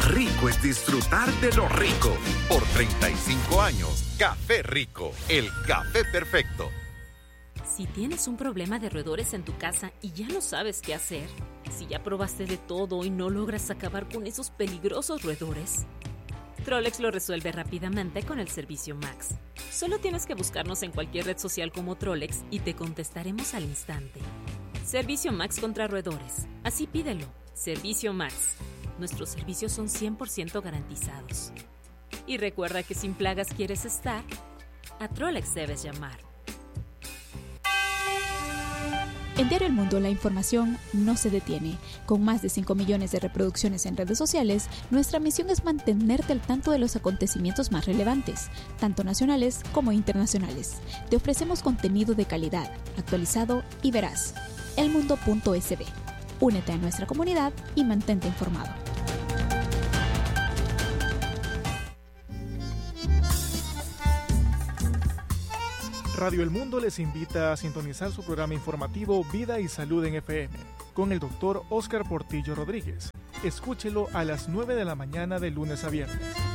Rico es disfrutar de lo rico. Por 35 años, Café Rico, el café perfecto. Si tienes un problema de roedores en tu casa y ya no sabes qué hacer, si ya probaste de todo y no logras acabar con esos peligrosos roedores, Trollex lo resuelve rápidamente con el servicio Max. Solo tienes que buscarnos en cualquier red social como Trollex y te contestaremos al instante. Servicio Max contra roedores. Así pídelo. Servicio Max. Nuestros servicios son 100% garantizados. Y recuerda que sin plagas quieres estar, a Trollex debes llamar. En Diario El Mundo, la información no se detiene. Con más de 5 millones de reproducciones en redes sociales, nuestra misión es mantenerte al tanto de los acontecimientos más relevantes, tanto nacionales como internacionales. Te ofrecemos contenido de calidad, actualizado y veraz. elmundo.sb. Únete a nuestra comunidad y mantente informado. Radio El Mundo les invita a sintonizar su programa informativo Vida y Salud en FM con el doctor Óscar Portillo Rodríguez. Escúchelo a las 9 de la mañana de lunes a viernes.